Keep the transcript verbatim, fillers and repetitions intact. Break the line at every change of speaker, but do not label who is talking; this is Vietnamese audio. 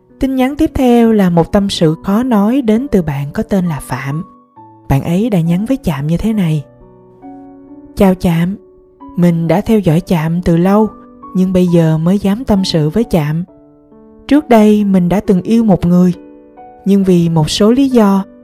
Tin nhắn tiếp theo là một tâm sự khó nói đến từ bạn có tên là Phạm. Bạn ấy đã nhắn với Chạm như thế này: Chào Chạm, mình đã theo dõi Chạm từ lâu, nhưng bây giờ mới dám tâm sự với Chạm. Trước đây mình đã từng yêu một người, nhưng vì một số lý do